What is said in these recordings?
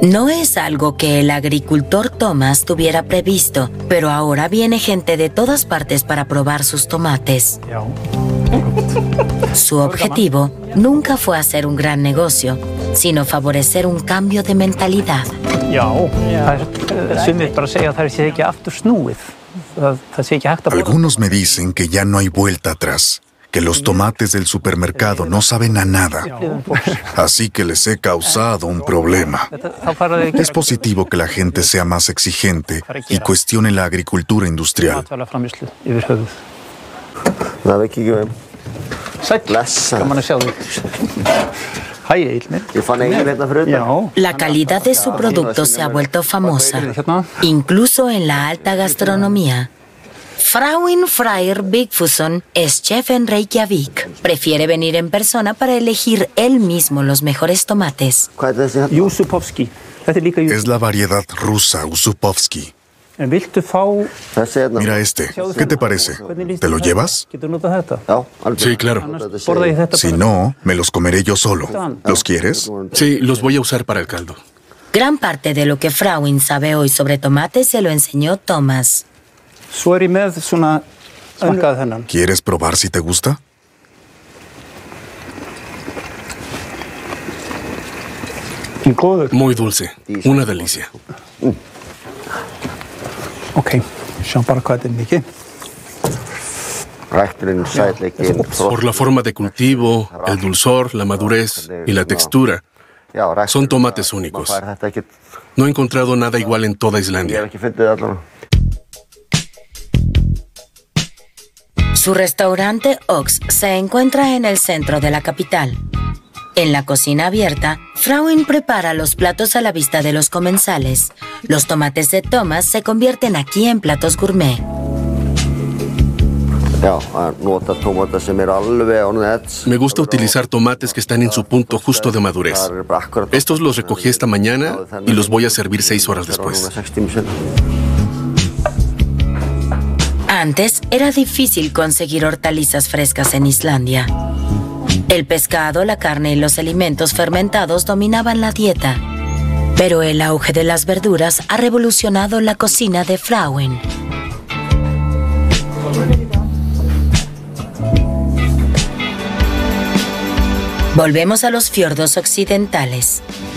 No es algo que el agricultor Thomas tuviera previsto, pero ahora viene gente de todas partes para probar sus tomates. Su objetivo nunca fue hacer un gran negocio, sino favorecer un cambio de mentalidad. Algunos me dicen que ya no hay vuelta atrás, que los tomates del supermercado no saben a nada, así que les he causado un problema. Es positivo que la gente sea más exigente y cuestione la agricultura industrial. La calidad de su producto se ha vuelto famosa, incluso en la alta gastronomía. Þráinn Freyr Vigfússon es chef en Reykjavík. Prefiere venir en persona para elegir él mismo los mejores tomates. Es la variedad rusa Yusupovsky. Mira este, ¿qué te parece? ¿Te lo llevas? Sí, claro. Si no, me los comeré yo solo. ¿Los quieres? Sí, los voy a usar para el caldo. Gran parte de lo que Þráinn sabe hoy sobre tomates se lo enseñó Thomas. ¿Quieres probar si te gusta? Muy dulce. Una delicia. Por la forma de cultivo, el dulzor, la madurez y la textura, son tomates únicos. No he encontrado nada igual en toda Islandia. Su restaurante Ox se encuentra en el centro de la capital. En la cocina abierta, Þráinn prepara los platos a la vista de los comensales. Los tomates de Thomas se convierten aquí en platos gourmet. Me gusta utilizar tomates que están en su punto justo de madurez. Estos los recogí esta mañana y los voy a servir 6 horas después. Antes era difícil conseguir hortalizas frescas en Islandia. El pescado, la carne y los alimentos fermentados dominaban la dieta. Pero el auge de las verduras ha revolucionado la cocina de Þráinn. Volvemos a los fiordos occidentales.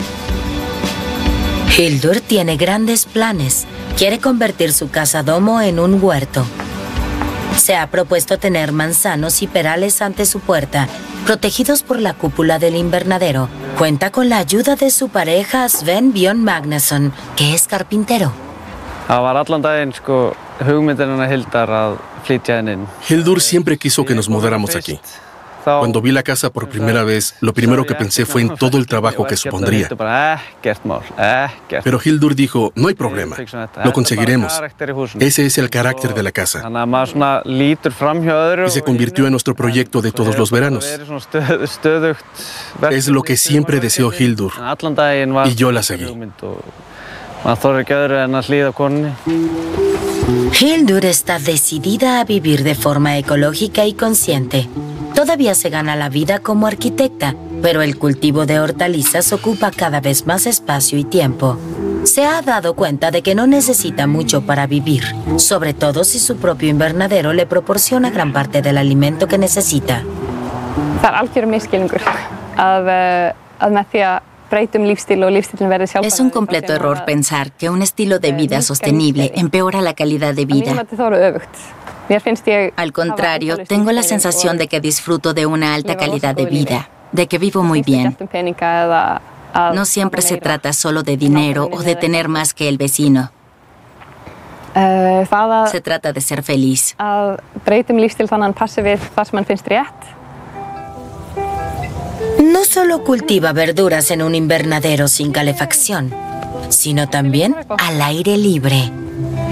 Hildur tiene grandes planes. Quiere convertir su casa domo en un huerto. Se ha propuesto tener manzanos y perales ante su puerta, protegidos por la cúpula del invernadero. Cuenta con la ayuda de su pareja Sven Björn Magnusson, que es carpintero. Hildur siempre quiso que nos mudáramos aquí. Cuando vi la casa por primera vez, lo primero que pensé fue en todo el trabajo que supondría. Pero Hildur dijo, no hay problema, lo conseguiremos. Ese es el carácter de la casa. Y se convirtió en nuestro proyecto de todos los veranos. Es lo que siempre deseó Hildur, y yo la seguí. Hildur está decidida a vivir de forma ecológica y consciente. Todavía se gana la vida como arquitecta, pero el cultivo de hortalizas ocupa cada vez más espacio y tiempo. Se ha dado cuenta de que no necesita mucho para vivir, sobre todo si su propio invernadero le proporciona gran parte del alimento que necesita. Es un completo error pensar que un estilo de vida sostenible empeora la calidad de vida. Al contrario, tengo la sensación de que disfruto de una alta calidad de vida, de que vivo muy bien. No siempre se trata solo de dinero o de tener más que el vecino. Se trata de ser feliz. No solo cultiva verduras en un invernadero sin calefacción, sino también al aire libre.